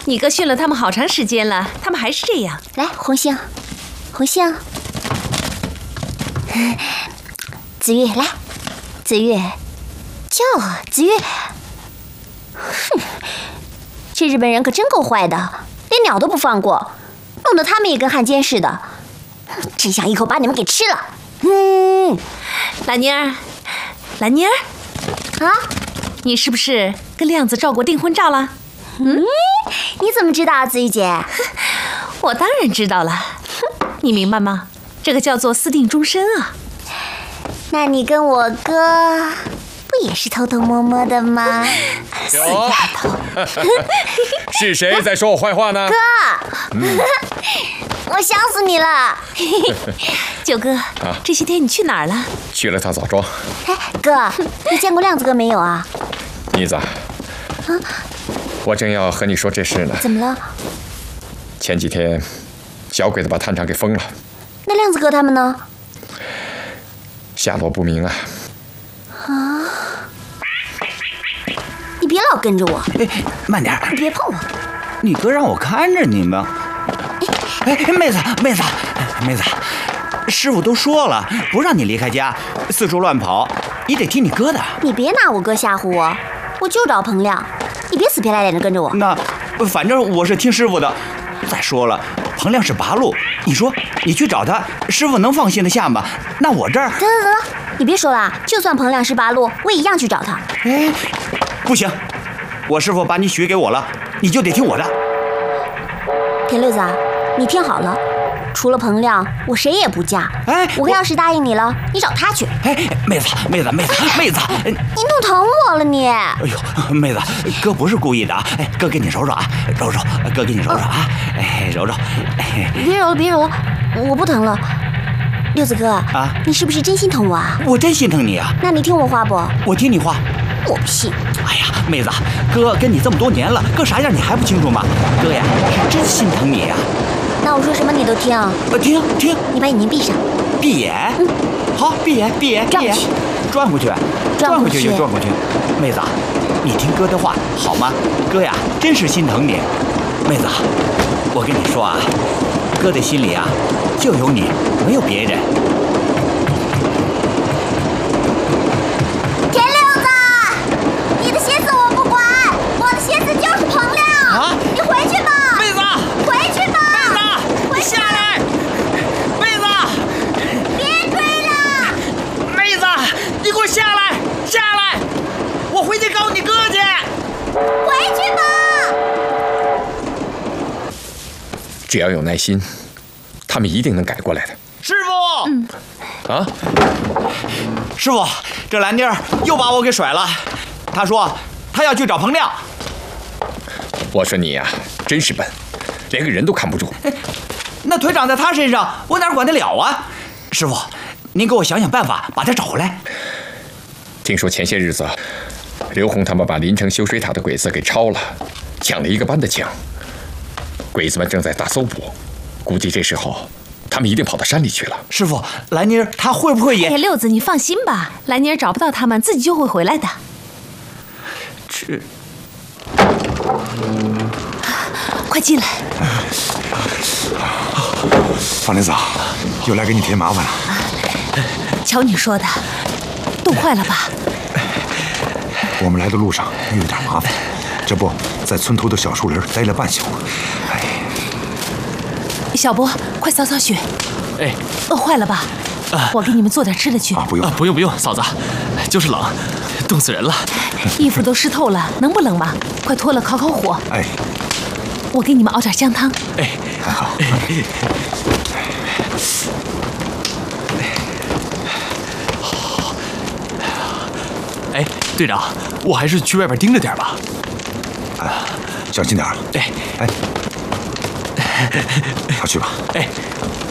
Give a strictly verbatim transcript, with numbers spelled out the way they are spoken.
你哥训了他们好长时间了，他们还是这样。 来，红杏，红杏，子玉来，子玉，叫子玉。哼，这日本人可真够坏的，连鸟都不放过，弄得他们也跟汉奸似的。真想一口把你们给吃了。嗯， 兰妮儿，兰妮儿， 啊， 你是不是跟亮子照过订婚照了？ 嗯，你怎么知道啊，子玉姐？ 我当然知道了。你明白吗？这个叫做私定终身啊。 那你跟我哥不也是偷偷摸摸的吗？ 死丫头！ 是谁在说我坏话呢？ 哥，嗯、我想死你了。 九哥，啊、这些天你去哪儿了？ 去了趟枣庄。 哎，哥，你见过亮子哥没有啊？ 妮子，啊，我正要和你说这事呢。 怎么了？ 前几天，小鬼子把炭厂给封了。 那亮子哥他们呢？ 下落不明啊！ 啊！你别老跟着我！ 哎，慢点！ 你别碰我！ 你哥让我看着你们。哎，妹子，妹子，妹子，师傅都说了，不让你离开家，四处乱跑，你得听你哥的。 你别拿我哥吓唬我，我就找彭亮，你别死皮赖脸的跟着我。 那，反正我是听师傅的。再说了，彭亮是八路，你说你去找他，师傅能放心的下吗？那我这儿…… 得得得，你别说了，就算彭亮是八路，我也一样去找他。 哎，不行，我师傅把你许给我了，你就得听我的。 铁六子，你听好了，除了彭亮，我谁也不嫁。 哎， 我要是答应你了，你找他去。 哎，妹子，妹子，妹子，妹子， 你弄疼我了你！ 哎呦，妹子，哥不是故意的啊！哎，哥给你揉揉啊，揉揉，哥给你揉揉啊，哎，揉揉。哎， 别揉了，别揉了，我不疼了。六子哥啊， 你是不是真心疼我啊？ 我真心疼你啊！ 那你听我话不？ 我听你话。 我不信。 哎呀，妹子，哥跟你这么多年了，哥啥样你还不清楚吗？哥呀，是真心疼你呀。 那我说什么你都听？ 呃，听听。 你把眼睛闭上。 闭眼。嗯。好，闭眼，闭眼，闭眼。转回去，转回去就转回去。妹子，你听哥的话好吗？哥呀，真是心疼你。妹子，我跟你说啊，哥的心里啊，就有你，没有别人。 田六子，你的心思我不管，我的心思就是彭亮。 啊！ 你回去吧。 妹子， 回去吧。 妹子，下来。妹子， 别追了。 妹子，你给我下来，下来，我回去告你哥去。 回去吧。 只要有耐心，他们一定能改过来的。 师傅， 嗯， 啊， 师傅，这兰妮儿又把我给甩了。他说他要去找彭亮。 我说你呀、啊，真是笨，连个人都看不住。 那腿长在他身上，我哪管得了啊？师傅，您给我想想办法，把他找回来。 听说前些日子，刘洪他们把临城修水塔的鬼子给抄了，抢了一个班的枪。鬼子们正在大搜捕，估计这时候他们一定跑到山里去了。 师傅，兰妮儿她会不会也…… 铁六子，你放心吧，兰妮儿找不到他们，自己就会回来的。 这， 快进来。 方林子，又来给你添麻烦了。 瞧你说的，冻坏了吧？ 我们来的路上遇了点麻烦，这不在村头的小树林待了半宿。哎， 小波，快扫扫雪。 哎， 饿坏了吧？啊，我给你们做点吃的去。 啊，不用， 啊，不用不用，嫂子，就是冷，冻死人了。 衣服都湿透了，能不冷吗？快脱了烤烤火。 哎， 我给你们熬点姜汤。 哎， 好。 哎，队长，我还是去外边盯着点吧。 啊，小心点。 哎哎，快去吧。 哎。